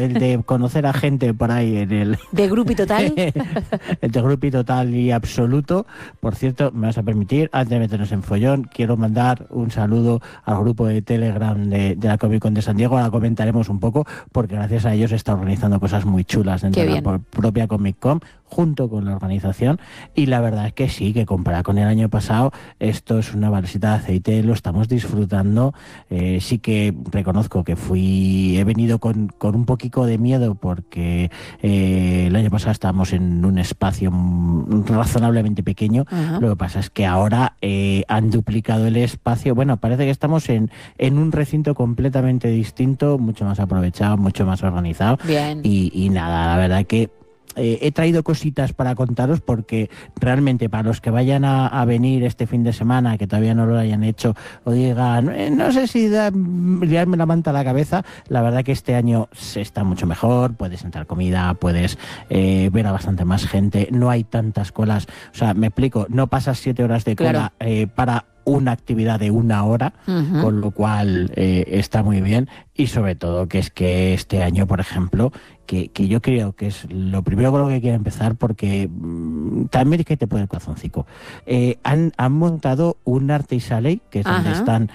de conocer a gente por ahí en el... ¿De Grupi Total? De Grupi Total y absoluto. Por cierto, me vas a permitir, antes de meternos en follón, quiero mandar un saludo al grupo de Telegram de la Comic Con de San Diego. Ahora comentaremos un poco, porque gracias a ellos se está organizando cosas muy chulas dentro de la propia Comic Con, junto con la organización, y la verdad es que sí, que comparado con el año pasado, esto es una balsita de aceite, lo estamos disfrutando. Sí que reconozco que he venido con un poquito de miedo, porque el año pasado estábamos en un espacio razonablemente pequeño. Uh-huh. Lo que pasa es que ahora han duplicado el espacio. Bueno, parece que estamos en un recinto completamente distinto, mucho más aprovechado, mucho más organizado. Bien. Y nada, la verdad que he traído cositas para contaros, porque realmente para los que vayan a venir este fin de semana, que todavía no lo hayan hecho, o digan, no sé si liarme la manta a la cabeza, la verdad que este año se está mucho mejor, puedes entrar comida, puedes ver a bastante más gente, no hay tantas colas, o sea, me explico, no pasas 7 horas de cola para una actividad de 1 hora, uh-huh. Con lo cual está muy bien, y sobre todo que es que este año, por ejemplo, que yo creo que es lo primero con lo que quiero empezar, porque también es que te pone el corazoncico. Han montado un Artist Alley, que es uh-huh. donde están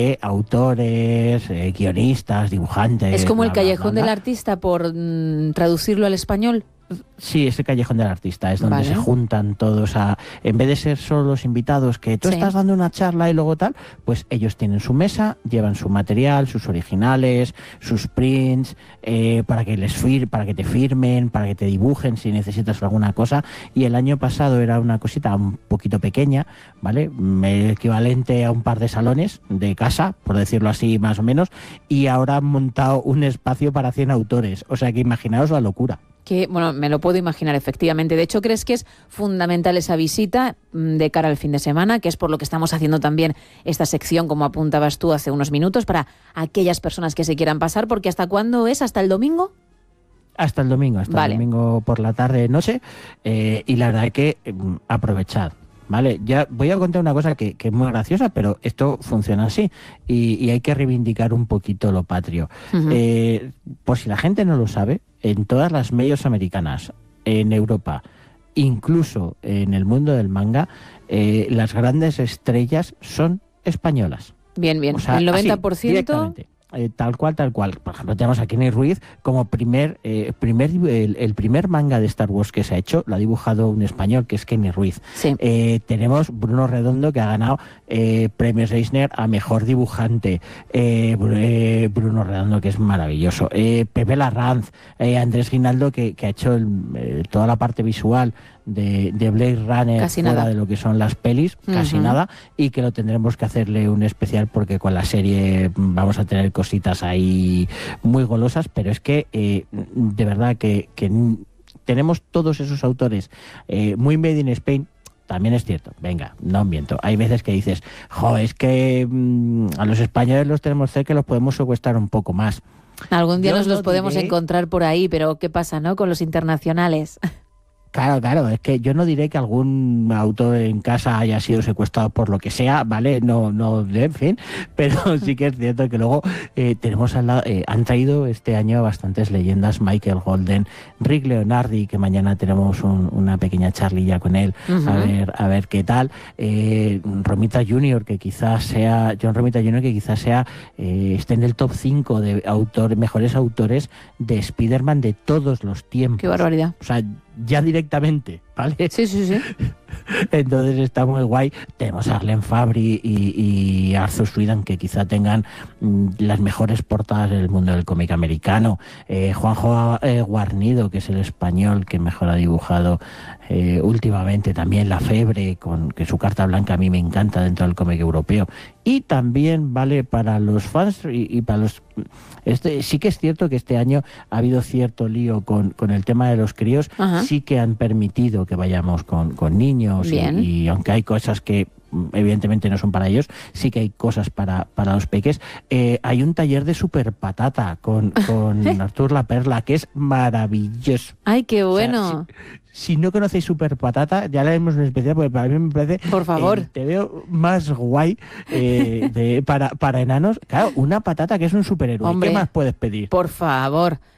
autores, guionistas, dibujantes. Es como el callejón del artista, por traducirlo al español. Sí, es el callejón del artista, es donde se juntan todos en vez de ser solo los invitados, que tú estás dando una charla y luego tal, pues ellos tienen su mesa, llevan su material, sus originales, sus prints, para que te firmen, para que te dibujen si necesitas alguna cosa. Y el año pasado era una cosita un poquito pequeña, ¿vale? El equivalente a un par de salones de casa, por decirlo así más o menos, y ahora han montado un espacio para 100 autores, o sea que imaginaos la locura. Que, bueno, me lo puedo imaginar efectivamente. De hecho, ¿crees que es fundamental esa visita de cara al fin de semana? Que es por lo que estamos haciendo también esta sección, como apuntabas tú hace unos minutos, para aquellas personas que se quieran pasar, porque ¿hasta cuándo es? ¿Hasta el domingo? Hasta el domingo, el domingo por la tarde, noche, y la verdad es que aprovechad. Vale, ya voy a contar una cosa que es muy graciosa, pero esto funciona así y hay que reivindicar un poquito lo patrio. Uh-huh. Por si la gente no lo sabe, en todas las medios americanas, en Europa, incluso en el mundo del manga, las grandes estrellas son españolas. Bien, bien. O sea, el 90%... Así, directamente. Tal cual. Por ejemplo, tenemos a Kenny Ruiz como el primer manga de Star Wars que se ha hecho, lo ha dibujado un español, que es Kenny Ruiz. Sí. Tenemos Bruno Redondo, que ha ganado premios Eisner a mejor dibujante. Bruno Redondo, que es maravilloso. Pepe Larranz, Andrés Guinaldo, que ha hecho toda la parte visual de Blade Runner, casi fuera nada de lo que son las pelis, uh-huh. Casi nada, y que lo tendremos que hacerle un especial, porque con la serie vamos a tener cositas ahí muy golosas, pero es que de verdad que tenemos todos esos autores muy made in Spain. También es cierto, venga, no miento, hay veces que dices, es que a los españoles los tenemos cerca, los podemos secuestrar un poco más. Algún día nos los podemos encontrar por ahí, pero ¿qué pasa, no, con los internacionales? Claro, es que yo no diré que algún autor en casa haya sido secuestrado por lo que sea, ¿vale? No, en fin, pero sí que es cierto que luego tenemos al lado, han traído este año bastantes leyendas, Michael Golden, Rick Leonardi, que mañana tenemos una pequeña charlilla con él, uh-huh. a ver qué tal, John Romita Jr., que quizás sea, esté en el top 5 de mejores autores de Spider-Man de todos los tiempos. ¡Qué barbaridad! O sea, ya directamente, ¿vale? Sí. Entonces está muy guay. Tenemos a Arlen Fabry y Arthur Sweden, que quizá tengan las mejores portadas del mundo del cómic americano. Juanjo Guarnido, que es el español que mejor ha dibujado últimamente. También La Febre, que su carta blanca a mí me encanta dentro del cómic europeo. Y también vale para los fans y para los... sí que es cierto que este año ha habido cierto lío con el tema de los críos. Ajá. Sí que han permitido que vayamos con niños y aunque hay cosas que evidentemente no son para ellos, sí que hay cosas para los peques. Hay un taller de super patata con Artur La Perla, que es maravilloso. ¡Ay, qué bueno! O sea, si no conocéis Super Patata, ya le haremos un especial, porque para mí me parece... Por favor. Te veo más guay para enanos. Claro, una patata que es un superhéroe. Hombre, ¿qué más puedes pedir? Por favor.